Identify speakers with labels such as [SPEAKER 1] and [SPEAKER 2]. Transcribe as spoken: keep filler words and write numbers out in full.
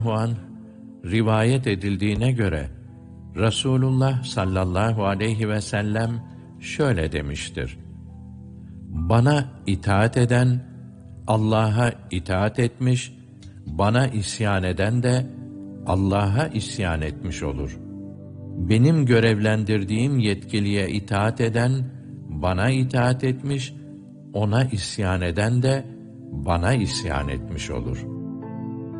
[SPEAKER 1] an rivayet edildiğine göre Resulullah sallallahu aleyhi ve sellem şöyle demiştir: Bana itaat eden Allah'a itaat etmiş, bana isyan eden de Allah'a isyan etmiş olur. Benim görevlendirdiğim yetkiliye itaat eden bana itaat etmiş, ona isyan eden de bana isyan etmiş olur.''